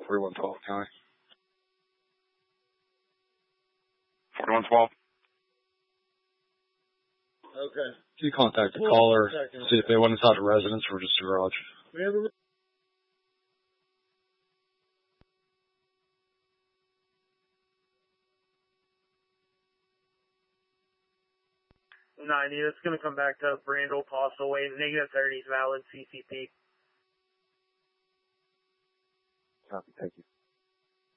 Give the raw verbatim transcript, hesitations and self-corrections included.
forty-one twelve County. forty-one twelve. Okay. Can you contact the caller, see if they went inside the residence or just the garage? We have a ninety, it's going to come back to Brandel, Postal Way, negative thirty is valid, C C P. Copy, thank you.